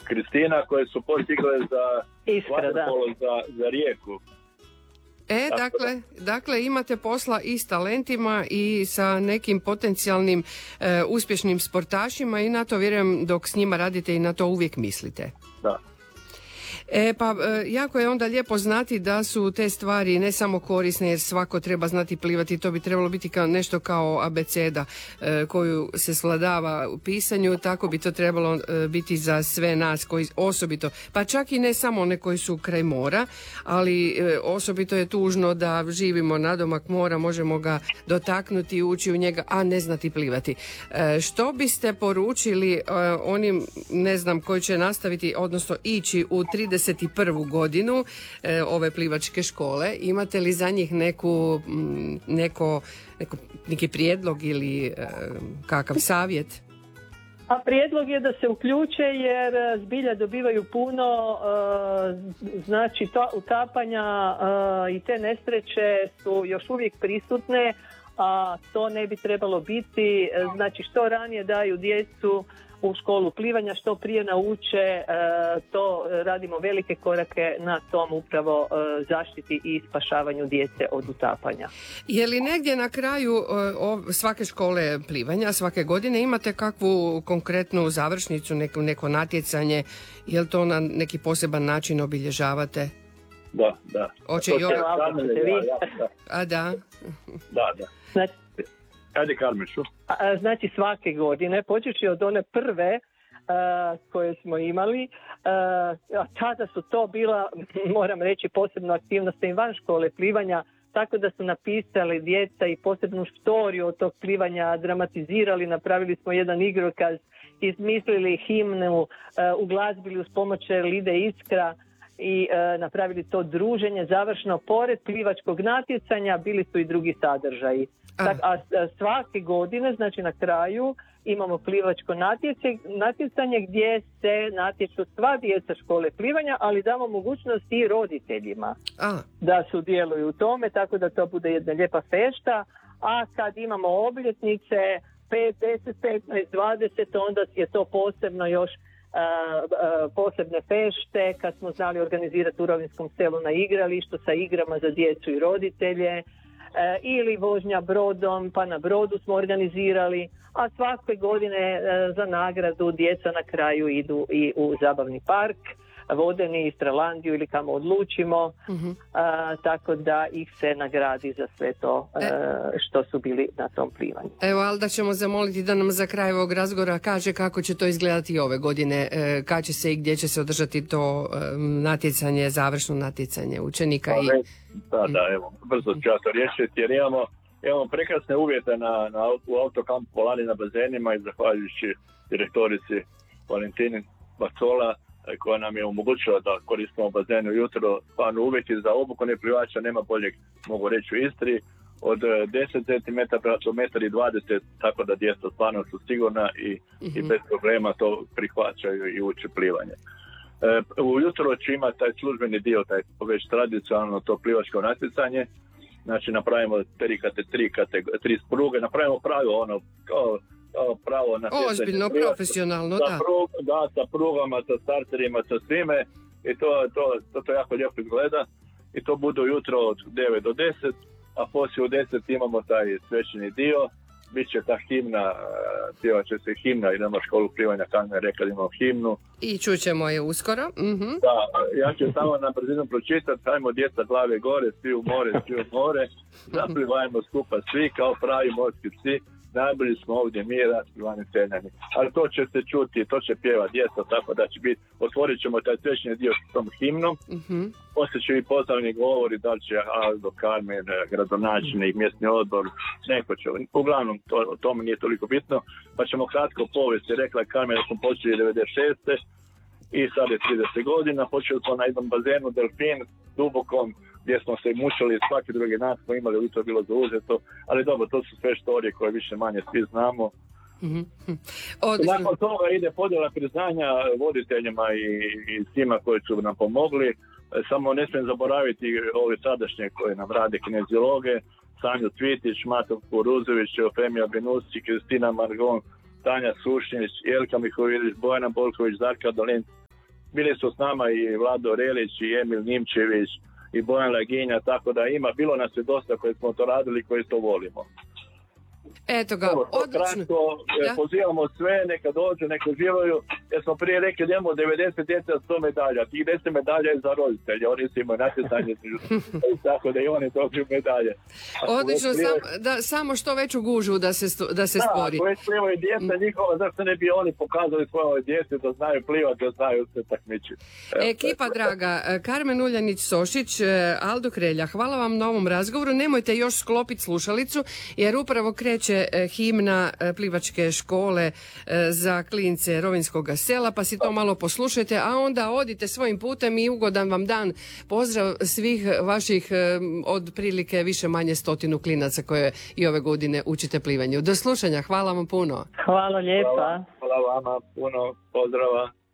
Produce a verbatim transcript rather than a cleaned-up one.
Kristina koje su postigle za Iskra, da. za, za Rijeku. E, dakle, dakle, imate posla i s talentima i sa nekim potencijalnim e, uspješnim sportašima i na to vjerujem dok s njima radite i na to uvijek mislite. Da. E pa jako je onda lijepo znati da su te stvari ne samo korisne jer svako treba znati plivati, to bi trebalo biti kao nešto kao abeceda e, koju se svladava u pisanju, tako bi to trebalo e, biti za sve nas koji osobito, pa čak i ne samo one koji su kraj mora, ali e, osobito je tužno da živimo nadomak mora, možemo ga dotaknuti, ući u njega, a ne znati plivati. E, što biste poručili e, onim, ne znam, koji će nastaviti, odnosno ići u trideset prvu godinu e, ove plivačke škole, imate li za njih neku, m, neko, neko, neki prijedlog ili e, kakav savjet? A prijedlog je da se uključe jer zbilja dobivaju puno, e, znači to, utapanja e, i te nesreće su još uvijek prisutne, a to ne bi trebalo biti, znači što ranije daju djecu u školu plivanja, što prije nauče, e, to radimo velike korake na tom upravo e, zaštiti i spašavanju djece od utapanja. Je li negdje na kraju e, o, svake škole plivanja, svake godine imate kakvu konkretnu završnicu, neko, neko natjecanje, je li to na neki poseban način obilježavate? Da, da. Oće To i će ovo... Karmel, ja, ja, da. A da? Da, da. Znači, Ajde Karmešu. Znači svake godine, počeši od one prve uh, koje smo imali, uh, a tada su to bila, moram reći, posebno aktivnosti i van škole plivanja, tako da su napisali djeca i posebnu storiju od tog plivanja, dramatizirali, napravili smo jedan igrokaz, izmislili himnu, uh, uglazbili uz pomoć Lide Iskra i uh, napravili to druženje. Završno, pored plivačkog natjecanja, bili su i drugi sadržaji. Tak, a svake godine, znači na kraju, imamo plivačko natjece, natjecanje gdje se natječu sva djeca škole plivanja, ali damo mogućnost i roditeljima a. da sudjeluju u tome, tako da to bude jedna lijepa fešta. A kad imamo obljetnice pet, deset, petnaest, dvadeset, onda je to posebno još a, a, posebne fešte, kad smo znali organizirati u Rovinjskom selu na igralištu sa igrama za djecu i roditelje. E, ili vožnja brodom, pa na brodu smo organizirali, a svake godine e, za nagradu djeca na kraju idu i u zabavni park, vodeni, Stralandiju ili kamo odlučimo, uh-huh. a, tako da ih se nagradi za sve to e, što su bili na tom plivanju. Evo, Alda ćemo zamoliti da nam za kraj ovog razgovora kaže kako će to izgledati i ove godine, e, kad će se i gdje će se održati to e, natjecanje, završno natjecanje učenika. Pa, i... Da, da, evo, brzo ću ja to riješiti jer imamo, imamo prekrasne uvjete na, na, u autokampu Polani na bazenima i zahvaljujući direktorici Valentini Bacola koja nam je omogućila da koristimo bazenu jutro, stvarno uvjeti za obuku neplivača nema boljeg, mogu reći, u Istri, od deset centimetara do metar i dvadeset, tako da djeca stvarno su sigurna i, mm-hmm. i bez problema to prihvaćaju i uče plivanje. E, ujutro će imati taj službeni dio, taj već tradicionalno to plivačko natjecanje, znači napravimo tri, kate, tri, kate, tri spruge, napravimo pravo ono, kao pravo na ozbiljno, profesionalno, da. Prug, da, sa prugama, sa starterima, sa svime i to, to, to, to jako lijepo izgleda i to bude ujutro od devet do deset, a poslije u deset imamo taj svečani dio, bit će ta himna, pjevat će se himna, idemo školu plivanja, kako je rekla, imamo himnu. I čućemo je uskoro. Mm-hmm. Da, ja ću samo na brzinu pročitati, hajmo djeca glave gore, svi u more, svi u more, zaplivajmo skupa svi kao pravi morski psi. Najbolji smo ovdje mi, rasplivani cenjeni. Ali to će se čuti, to će pjeva djeca, tako da će biti, otvorit ćemo taj svečni dio s tom himnom, mm-hmm. poslije će i pozdravni govori, da li će Aldo, Karmen, gradonačelnik, mm-hmm. mjesni odbor, neko će, uglavnom to, o tome nije toliko bitno, pa ćemo kratko povijesti, rekla je Karmen da smo počeli devedeset šeste i sad je trideset godina, počeli smo na jednom bazenu Delfin, dubokom, gdje smo se mučili, svaki drugi nas smo imali, ali to je bilo zauzeto, ali dobro, to su sve štorije koje više manje svi znamo. Mm-hmm. Nakon toga ide podjela priznanja voditeljima i, i svima koji su nam pomogli, samo ne smijem zaboraviti ove sadašnje koje nam rade kineziologe, Sanju Cvitić, Mato Kuruzović, Femija Benusi, Kristina Margon, Tanja Sušnić, Jelka Mihović, Bojana Bolković, Zarka Dolin, Bili su s nama i Vlado Relić i Emil Nimčević i Bojan Laginja, tako da ima, bilo nas je dosta koji smo to radili, koji to volimo. Eto ga, Evo, odlično. kratko, Ja? pozivamo sve, neka dođu, neka uživaju, jer smo prije rekli da imamo devedeset djece od sto medalja, tih deset medalja je za roditelje, oni su imaju natjecanje, tako da i oni dobiju medalje. Ako Odlično, već sam, plivaju- da, samo što veću gužu da se, sto- da se Da, stvori. ako već plivaju djeca njihova, zašto ne bi oni pokazali svojoj djeci da znaju plivati, da znaju se takmičiti. Evo, Ekipa draga, Karmen Uljanić-Sošić, Aldo Krelja, hvala vam na ovom razgovoru. Nemojte još sklopiti slušalicu, jer upravo kreće e, himna e, plivačke škole e, za klince Rovinjskoga sela, pa si to malo poslušajte, a onda odite svojim putem i ugodan vam dan. Pozdrav svih vaših e, od prilike više manje stotinu klinaca koje i ove godine učite plivanju. Do slušanja, hvala vam puno. Hvala lijepa. Hvala, hvala vama, puno pozdrava.